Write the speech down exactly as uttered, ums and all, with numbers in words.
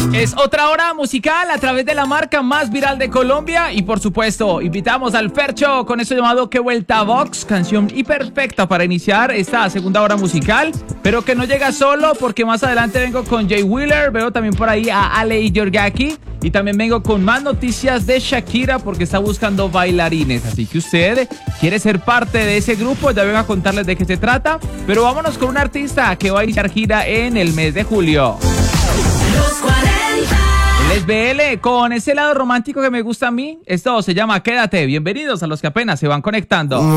Es otra hora musical a través de la marca más viral de Colombia y por supuesto invitamos al Fercho con eso llamado Que Vuelta Vox, canción y perfecta para iniciar esta segunda hora musical, pero que no llega solo porque más adelante vengo con Jay Wheeler, veo también por ahí a Ale y Georgaki y también vengo con más noticias de Shakira porque está buscando bailarines, así que usted quiere ser parte de ese grupo, ya vengo a contarles de qué se trata, pero vámonos con un artista que va a iniciar gira en el mes de julio. Los cuarenta. Él es B L con ese lado romántico que me gusta a mí. Esto se llama Quédate. Bienvenidos a los que apenas se van conectando.